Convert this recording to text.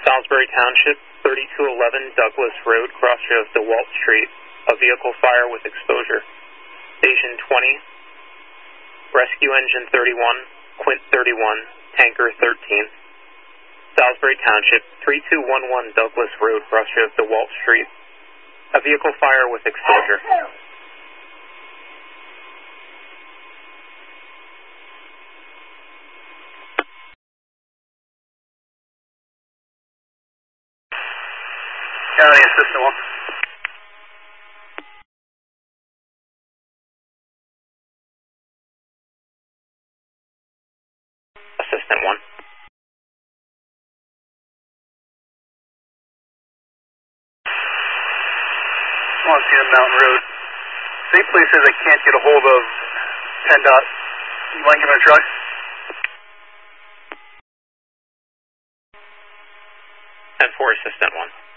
Salisbury Township, 3211 Douglas Road, crossroads to Walt Street. A vehicle fire with exposure. Station 20, Rescue Engine 31, Quint 31, Tanker 13. Salisbury Township, 3211 Douglas Road, crossroads to Walt Street. A vehicle fire with exposure. County Assistant 1. Assistant 1. Montana Mountain Road. State police says they can't get a hold of PennDOT. You mind giving it a try? 10-4, Assistant 1.